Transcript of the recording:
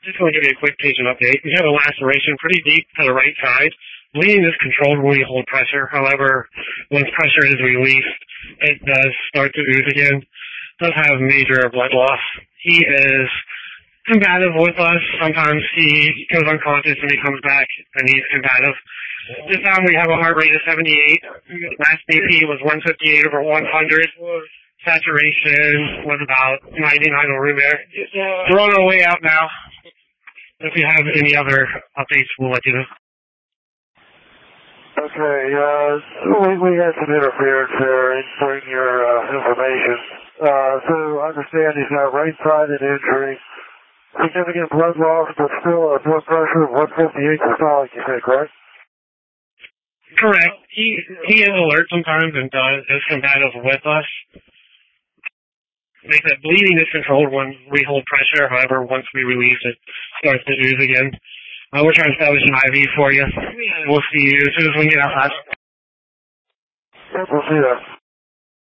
Just want to give you a quick patient update. We have a laceration pretty deep to the right side. Bleeding is controlled when we hold pressure. However, once pressure is released, it does start to ooze again. Does have major blood loss. He is combative with us. Sometimes he goes unconscious and he comes back and he's combative. This time we have a heart rate of 78. Last BP was 158 over 100. Saturation was about 99 on room air. We're on our way out now. If you have any other updates, we'll let you know. Okay, we had some interference there in bringing your information. So I understand he's got right-sided injury, significant blood loss, but still a blood pressure of 158 systolic, you think, right? Correct. He is alert sometimes and is combative with us. Like that, bleeding is controlled when we hold pressure. However, once we release it, starts to ooze again. We're trying to establish an IV for you. We'll see you as soon as we get outside. Yep, we'll see you.